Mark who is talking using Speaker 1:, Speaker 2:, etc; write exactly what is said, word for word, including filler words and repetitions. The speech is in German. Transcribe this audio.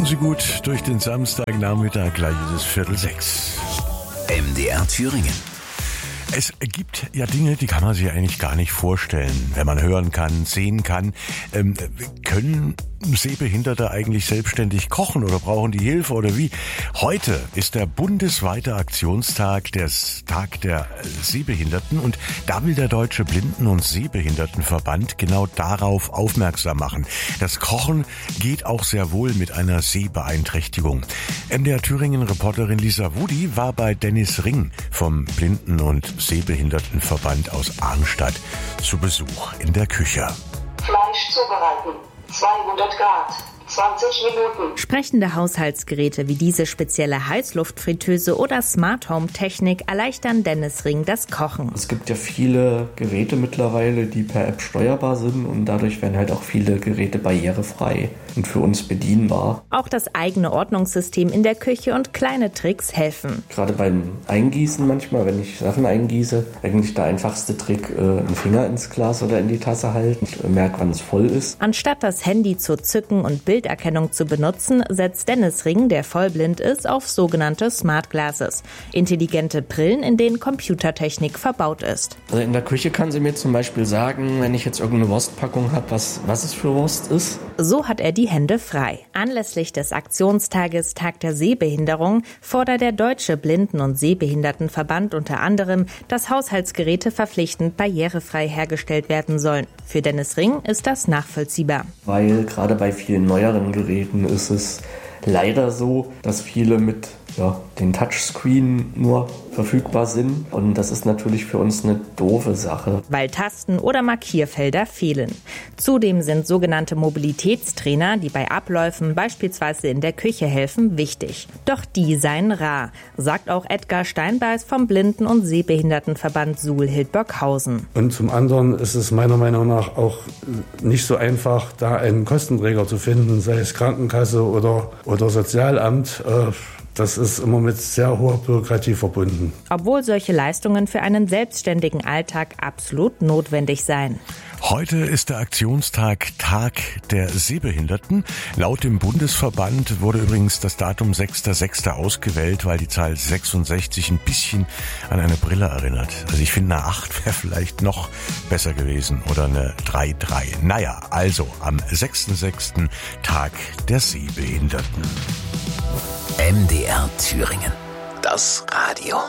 Speaker 1: Kommen Sie gut durch den Samstagnachmittag, gleich ist es Viertel sechs.
Speaker 2: M D R Thüringen.
Speaker 1: Es gibt ja Dinge, die kann man sich eigentlich gar nicht vorstellen, wenn man hören kann, sehen kann. Ähm, können Sehbehinderte eigentlich selbstständig kochen oder brauchen die Hilfe oder wie? Heute ist der bundesweite Aktionstag, der Tag der Sehbehinderten, und da will der Deutsche Blinden- und Sehbehindertenverband genau darauf aufmerksam machen. Das Kochen geht auch sehr wohl mit einer Sehbeeinträchtigung. M D R Thüringen-Reporterin Lisa Wudi war bei Dennis Ring vom Blinden- und Sehbehindertenverband aus Arnstadt zu Besuch in der Küche.
Speaker 3: Fleisch zubereiten. zweihundert Grad. zwanzig Minuten.
Speaker 4: Sprechende Haushaltsgeräte wie diese spezielle Heißluftfritteuse oder Smart Home Technik erleichtern Dennis Ring das Kochen.
Speaker 5: Es gibt ja viele Geräte mittlerweile, die per App steuerbar sind, und dadurch werden halt auch viele Geräte barrierefrei und für uns bedienbar.
Speaker 4: Auch das eigene Ordnungssystem in der Küche und kleine Tricks helfen.
Speaker 5: Gerade beim Eingießen manchmal, wenn ich Sachen eingieße, eigentlich der einfachste Trick, äh, einen Finger ins Glas oder in die Tasse halten. Ich merke, wann es voll ist.
Speaker 4: Anstatt das Handy zu zücken und Bilderkennung zu benutzen, setzt Dennis Ring, der vollblind ist, auf sogenannte Smart Glasses. Intelligente Brillen, in denen Computertechnik verbaut ist.
Speaker 5: Also in der Küche kann sie mir zum Beispiel sagen, wenn ich jetzt irgendeine Wurstpackung habe, was, was es für Wurst ist.
Speaker 4: So hat er die Hände frei. Anlässlich des Aktionstages Tag der Sehbehinderung fordert der Deutsche Blinden- und Sehbehindertenverband unter anderem, dass Haushaltsgeräte verpflichtend barrierefrei hergestellt werden sollen. Für Dennis Ring ist das nachvollziehbar.
Speaker 5: Weil gerade bei vielen neueren Geräten ist es leider so, dass viele mit ja, den Touchscreen nur verfügbar sind, und das ist natürlich für uns eine doofe Sache.
Speaker 4: Weil Tasten oder Markierfelder fehlen. Zudem sind sogenannte Mobilitätstrainer, die bei Abläufen beispielsweise in der Küche helfen, wichtig. Doch die seien rar, sagt auch Edgar Steinbeis vom Blinden- und Sehbehindertenverband Suhl-Hildburghausen.
Speaker 6: Und zum anderen ist es meiner Meinung nach auch nicht so einfach, da einen Kostenträger zu finden, sei es Krankenkasse oder, oder Sozialamt. Das ist immer mit sehr hoher Bürokratie verbunden.
Speaker 4: Obwohl solche Leistungen für einen selbstständigen Alltag absolut notwendig seien.
Speaker 1: Heute ist der Aktionstag Tag der Sehbehinderten. Laut dem Bundesverband wurde übrigens das Datum sechster sechster ausgewählt, weil die Zahl sechsundsechzig ein bisschen an eine Brille erinnert. Also ich finde, eine acht wäre vielleicht noch besser gewesen oder eine drei drei. Naja, also am sechster sechster Tag der Sehbehinderten.
Speaker 2: M D R Thüringen. Das Radio.